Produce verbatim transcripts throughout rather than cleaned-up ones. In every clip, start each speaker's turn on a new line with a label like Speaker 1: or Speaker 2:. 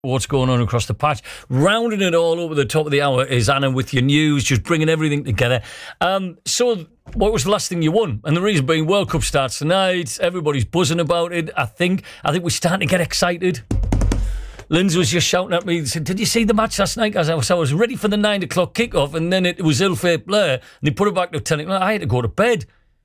Speaker 1: What's going on across the patch? Rounding it all over the top of the hour is Anna with your news, just bringing everything together. Um, so, what was the last thing you won? And the reason being, World Cup starts tonight. Everybody's buzzing about it. I think. I think we're starting to get excited. Lindsay was just shouting at me. Said, "Did you see the match last night?" I was, I was ready for the nine o'clock kickoff, and then it was ill-fair Blair, and they put it back to ten o'clock. I had to go to bed.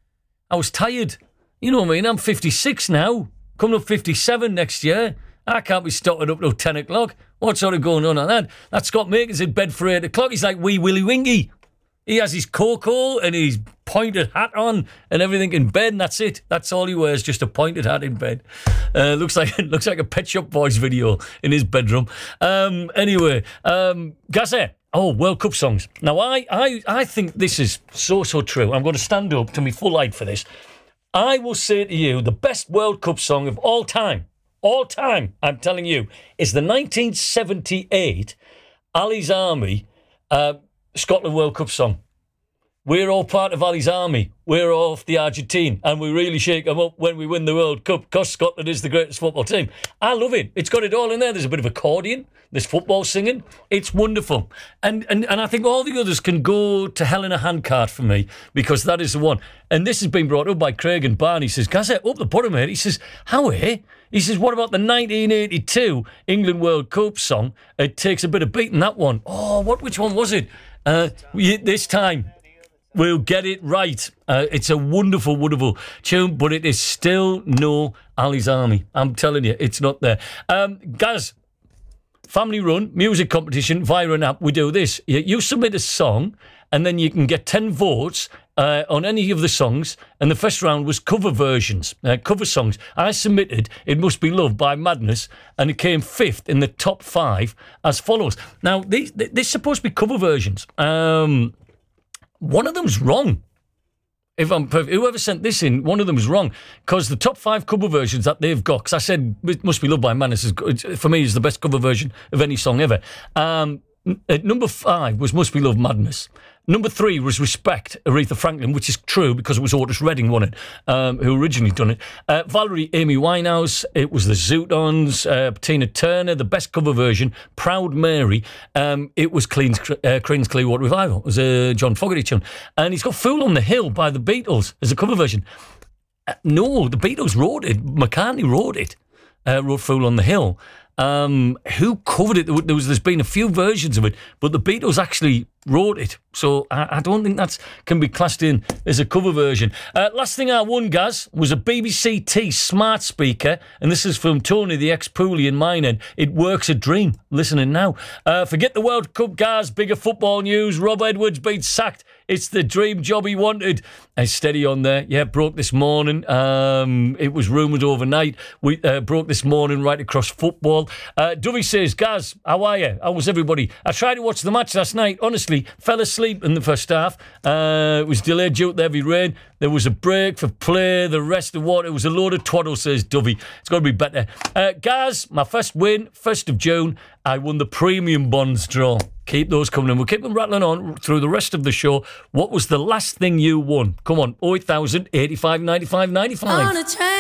Speaker 1: I was tired. You know what I mean? I'm fifty-six now, coming up fifty-seven next year. I can't be starting up till ten o'clock. What's sort of going on on that? That Scott Maker's in bed for eight o'clock. He's like wee Willy Wingy. He has his cocoa and his pointed hat on and everything in bed, and that's it. That's all he wears, just a pointed hat in bed. Uh, looks like looks like a Pet Shop Boys video in his bedroom. Um, anyway, um, Gazette. Oh, World Cup songs. Now, I, I, I think this is so, so true. I'm going to stand up to me full light for this. I will say to you, the best World Cup song of all time, all time, I'm telling you, is the nineteen seventy-eight Ali's Army uh, Scotland World Cup song. We're all part of Ali's Army. We're off the Argentine, and we really shake them up when we win the World Cup because Scotland is the greatest football team. I love it. It's got it all in there. There's a bit of accordion. There's football singing. It's wonderful. And and and I think all the others can go to hell in a handcart for me because that is the one. And this has been brought up by Craig and Barney. He says, Gazette, up the bottom here. He says, how, eh? He says, what about the nineteen eighty-two England World Cup song? It takes a bit of beating, that one. Oh, what? Which one was it? Uh, this time. We'll get it right. Uh, it's a wonderful, wonderful tune, but it is still no Ali's Army. I'm telling you, it's not there. Um, Gaz, family run, music competition via an app. We do this. You, you submit a song, and then you can get ten votes uh, on any of the songs. And the first round was cover versions, uh, cover songs. I submitted It Must Be Love by Madness, and it came fifth in the top five as follows. Now, these, they're supposed to be cover versions. Um... One of them's wrong. If I'm perfect, whoever sent this in, one of them's wrong because the top five cover versions that they've got. Because I said It Must Be Loved by Madness is for me is the best cover version of any song ever. Um, at number five was Must Be Loved Madness. Number three was Respect, Aretha Franklin, which is true because it was Otis Redding won it, um, who originally done it. Uh, Valerie, Amy Winehouse, it was the Zootons, uh, Tina Turner, the best cover version, Proud Mary, um, it was Clean's, uh, Creedence Clearwater Revival. It was a John Fogerty tune. And he's got Fool on the Hill by the Beatles as a cover version. Uh, no, the Beatles wrote it. McCartney wrote it, uh, wrote Fool on the Hill. Um, who covered it? There was, there's been a few versions of it, but the Beatles actually wrote it. So I, I don't think that can be classed in as a cover version. Uh, last thing I won, Gaz, was a B B C T smart speaker, and this is from Tony, the ex-Poolie in mine end. It works a dream. Listening now. Uh, forget the World Cup, Gaz. Bigger football news. Rob Edwards been sacked. It's the dream job he wanted. And steady on there. Yeah, broke this morning. Um, it was rumoured overnight. We uh, broke this morning right across football. Uh, Dovey says, Gaz, how are you? How was everybody? I tried to watch the match last night. Honestly, fell asleep in the first half. Uh, it was delayed due to the heavy rain. There was a break for play. The rest of what? It was a load of twaddle, says Dovey. It's got to be better. Uh, Gaz, my first win, first of June. I won the premium bonds draw. Keep those coming in. We'll keep them rattling on through the rest of the show. What was the last thing you won? Come on, oh eight thousand, eighty-five, ninety-five, ninety-five.